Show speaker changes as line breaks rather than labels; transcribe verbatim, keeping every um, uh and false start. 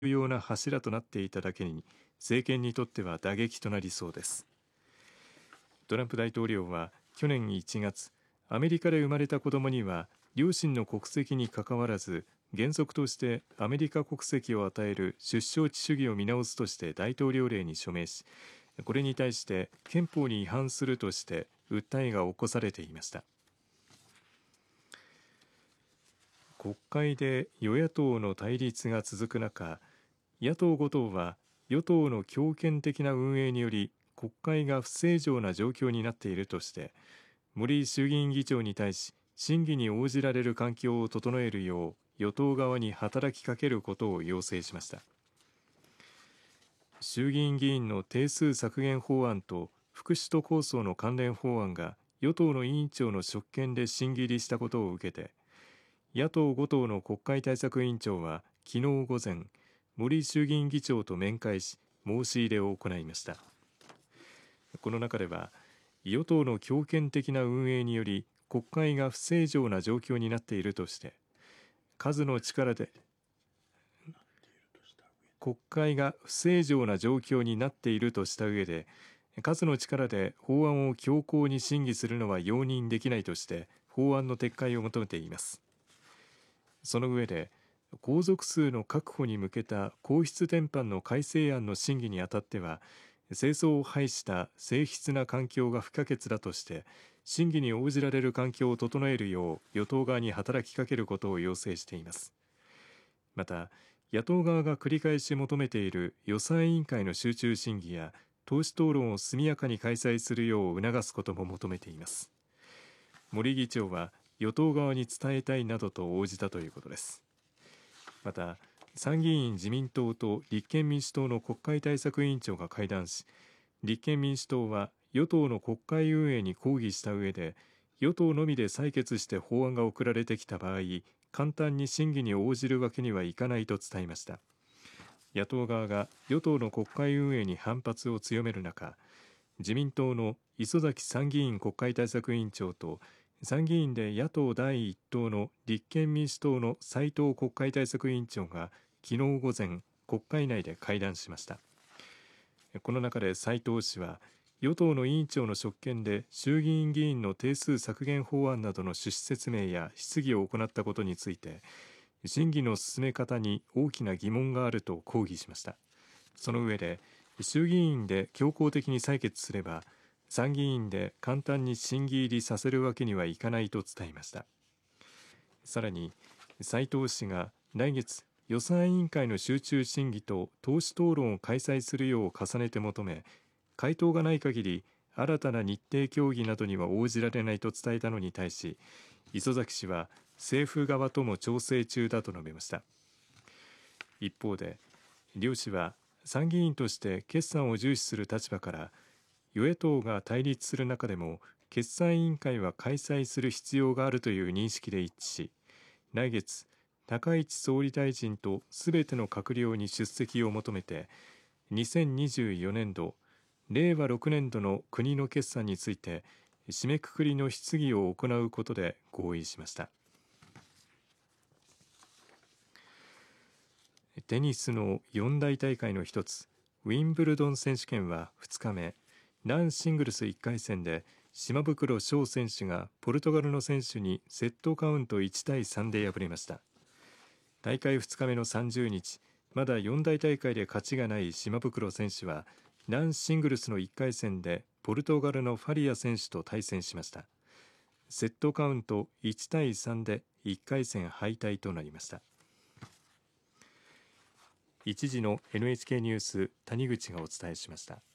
重要な柱となっていただけに政権にとっては打撃となりそうです。トランプ大統領は去年いちがつ、アメリカで生まれた子どもには両親の国籍にかかわらず原則としてアメリカ国籍を与える出生地主義を見直すとして大統領令に署名し、これに対して憲法に違反するとして訴えが起こされていました。国会で与野党の対立が続く中、野党ご党は与党の強権的な運営により国会が不正常な状況になっているとして森衆議院議長に対し審議に応じられる環境を整えるよう与党側に働きかけることを要請しました。衆議院議員の定数削減法案と福祉都構想の関連法案が与党の委員長の職権で審議入りしたことを受けて、野党ご党の国会対策委員長は昨日午前、森衆議院議長と面会し申し入れを行いました。この中では与党の強権的な運営により国会が不正常な状況になっているとして数の力で国会が不正常な状況になっているとした上で数の力で法案を強行に審議するのは容認できないとして法案の撤回を求めています。その上で皇族数の確保に向けた皇室典範の改正案の審議にあたっては政争を排した静謐な環境が不可欠だとして審議に応じられる環境を整えるよう与党側に働きかけることを要請しています。また野党側が繰り返し求めている予算委員会の集中審議や党首討論を速やかに開催するよう促すことも求めています。森議長は与党側に伝えたいなどと応じたということです。また参議院自民党と立憲民主党の国会対策委員長が会談し、立憲民主党は与党の国会運営に抗議した上で与党のみで採決して法案が送られてきた場合、簡単に審議に応じるわけにはいかないと伝えました。野党側が与党の国会運営に反発を強める中、自民党の磯崎参議院国会対策委員長と参議院で野党第一党の立憲民主党の斉藤国会対策委員長が昨日午前国会内で会談しました。この中で斉藤氏は与党の委員長の職権で衆議院議員の定数削減法案などの趣旨説明や質疑を行ったことについて審議の進め方に大きな疑問があると抗議しました。その上で衆議院で強行的に採決すれば参議院で簡単に審議入りさせるわけにはいかないと伝えました。さらに斉藤氏が来月予算委員会の集中審議と党首討論を開催するよう重ねて求め、回答がない限り新たな日程協議などには応じられないと伝えたのに対し、磯崎氏は政府側とも調整中だと述べました。一方で両氏は参議院として決算を重視する立場から与野党が対立する中でも決算委員会は開催する必要があるという認識で一致し、来月高市総理大臣とすべての閣僚に出席を求めてにせんにじゅうよねんど令和ろくねんどの国の決算について締めくくりの質疑を行うことで合意しました。テニスの四大大会の一つウィンブルドン選手権はふつかめ、男子シングルスいっかい戦で島袋将選手がポルトガルの選手にセットカウントいちたいさんで敗れました。大会ふつかめのさんじゅうにち、まだ四大大会で勝ちがない島袋選手は男子シングルスのいっかい戦でポルトガルのファリア選手と対戦しました。セットカウントいちたいさんでいっかい戦敗退となりました。一時の エヌエイチケー ニュース谷口がお伝えしました。